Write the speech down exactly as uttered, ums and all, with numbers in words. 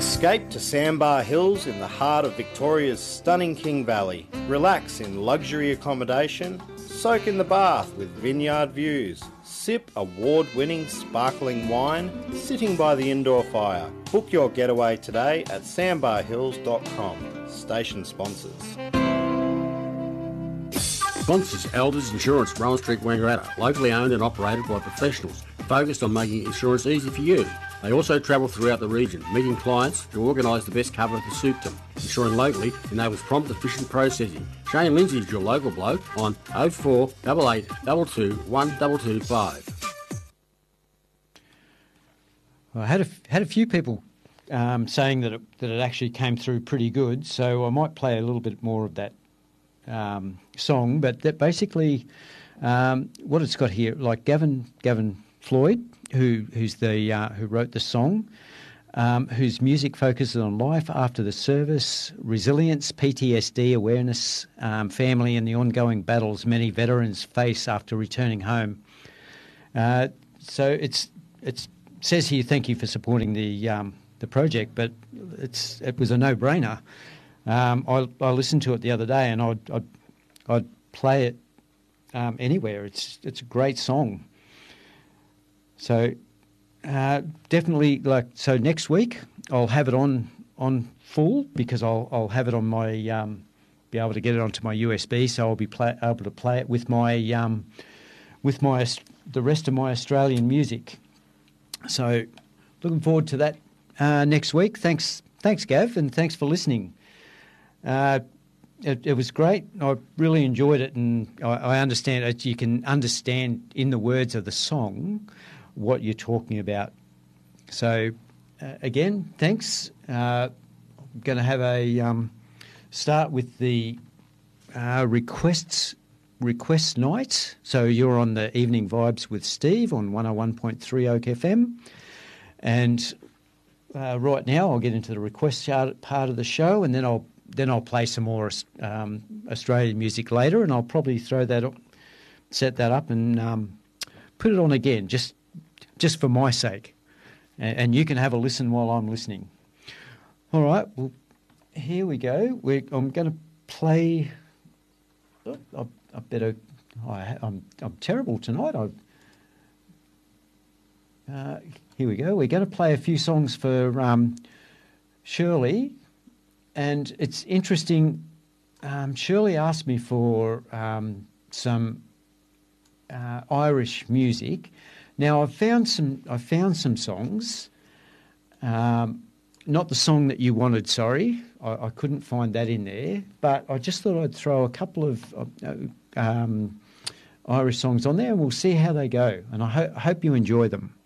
Escape to Sandbar Hills in the heart of Victoria's stunning King Valley. Relax in luxury accommodation, soak in the bath with vineyard views, sip award-winning sparkling wine, sitting by the indoor fire. Book your getaway today at sandbar hills dot com. Station sponsors. Sponsors Elders Insurance, Rowan Street, Wangaratta. Locally owned and operated by professionals focused on making insurance easy for you. They also travel throughout the region, meeting clients to organise the best cover to suit them. Insuring locally enables prompt, efficient processing. Shane Lindsay is your local bloke on oh four eight eight two two one two two five. I had a, had a few people um, saying that it, that it actually came through pretty good, so I might play a little bit more of that um, song. But that basically, um, what it's got here, like Gavin Gavin Floyd, who who's the uh, who wrote the song, um, whose music focuses on life after the service, resilience, P T S D awareness, um, family, and the ongoing battles many veterans face after returning home. Uh, so it's it's says here, thank you for supporting the um, the project, but it's it was a no-brainer. Um, I I listened to it the other day, and I'd I'd, I'd play it um, anywhere. It's it's a great song. So uh, definitely, like, so next week I'll have it on on full because I'll I'll have it on my um, be able to get it onto my U S B, so I'll be play, able to play it with my um, with my the rest of my Australian music. So looking forward to that uh, next week. Thanks, thanks, Gav, and thanks for listening. Uh, it, it was great. I really enjoyed it, and I, I understand it. You can understand in the words of the song what you're talking about. So, uh, again, thanks. Uh, I'm going to have a um, start with the uh, requests request night. So you're on the Evening Vibes with Steve on one oh one point three Oak F M. And uh, right now I'll get into the request part of the show, and then I'll then I'll play some more um, Australian music later, and I'll probably throw that up, set that up and um, put it on again, just just for my sake, and, and you can have a listen while I'm listening. All right, well, here we go. We're, I'm going to play. Oh, I, I better. I, I'm I'm terrible tonight. I. Uh, here we go. We're going to play a few songs for um, Shirley, and it's interesting. Um, Shirley asked me for um, some uh, Irish music. Now I've found some. I found some songs. Um, not the song that you wanted. Sorry, I, I couldn't find that in there. But I just thought I'd throw a couple of uh, um, Irish songs on there, and we'll see how they go. And I, ho- I hope you enjoy them.